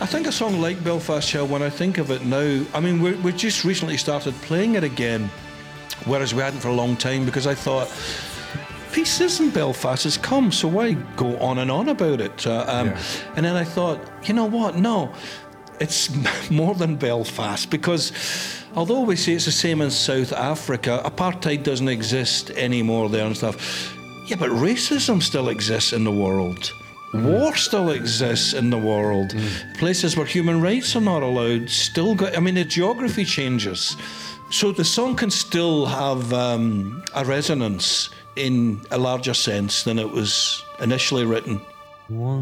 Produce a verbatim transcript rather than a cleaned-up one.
think a song like Belfast Hill, when I think of it now, I mean, we we just recently started playing it again, whereas we hadn't for a long time, because I thought, peace is in Belfast, it's come, so why go on and on about it? Uh, um, Yeah. And then I thought, you know what, no, it's more than Belfast, because although we say it's the same in South Africa, apartheid doesn't exist anymore there and stuff. Yeah, but racism still exists in the world. War still exists in the world. Mm. Places where human rights are not allowed still got, I mean, the geography changes. So the song can still have um, a resonance in a larger sense than it was initially written. One